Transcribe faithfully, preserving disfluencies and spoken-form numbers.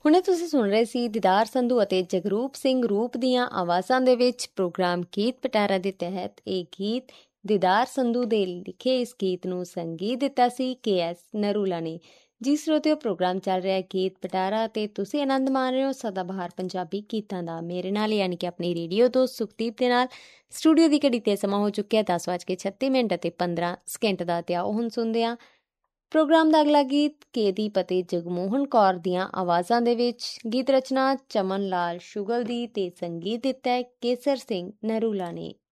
ਹੁਣੇ ਤੁਸੀਂ ਸੁਣ ਰਹੇ ਸੀ ਦੀਦਾਰ ਸੰਧੂ ਅਤੇ ਜਗਰੂਪ ਸਿੰਘ ਰੂਪ ਦੀਆਂ ਆਵਾਜ਼ਾਂ ਦੇ ਵਿੱਚ ਪ੍ਰੋਗਰਾਮ ਗੀਤ ਪਟਾਰਾ ਦੇ ਤਹਿਤ ਇਹ ਗੀਤ ਦੀਦਾਰ ਸੰਧੂ ਦੇ ਲਿਖੇ ਇਸ ਗੀਤ ਨੂੰ ਸੰਗੀਤ ਦਿੱਤਾ ਸੀ ਕੇ ਐਸ ਨਰੂਲਾ ਨੇ। ਜੀ ਸਰੋਤਿਓ, ਪ੍ਰੋਗਰਾਮ ਚੱਲ ਰਿਹਾ ਗੀਤ ਪਟਾਰਾ ਤੇ ਤੁਸੀਂ ਆਨੰਦ ਮਾਣ ਰਹੇ ਹੋ ਸਦਾਬਹਾਰ ਪੰਜਾਬੀ ਗੀਤਾਂ ਦਾ ਮੇਰੇ ਨਾਲ, ਯਾਨੀ ਕਿ ਆਪਣੀ ਰੇਡੀਓ ਤੋਂ ਸੁਖਦੀਪ ਦੇ ਨਾਲ। ਸਟੂਡੀਓ ਦੀ ਘੜੀ ਤੇ ਸਮਾਂ ਹੋ ਚੁੱਕਿਆ ਦਸ ਵੱਜ ਕੇ ਛੱਤੀ ਮਿੰਟ ਅਤੇ ਪੰਦਰਾਂ ਸਕਿੰਟ ਦਾ। ਤੇ ਆਓ ਹੁਣ ਸੁਣਦੇ ਹਾਂ ਪ੍ਰੋਗਰਾਮ ਦਾ ਅਗਲਾ ਗੀਤ ਕੇਦੀਪ ਅਤੇ ਜਗਮੋਹਨ ਕੌਰ ਦੀਆਂ ਆਵਾਜ਼ਾਂ ਦੇ ਵਿੱਚ। ਗੀਤ ਰਚਨਾ ਚਮਨ ਲਾਲ ਸ਼ੁਗਲ ਦੀ ਤੇ ਸੰਗੀਤ ਦਿੱਤਾ ਹੈ ਕੇਸਰ ਸਿੰਘ ਨਰੂਲਾ ਨੇ।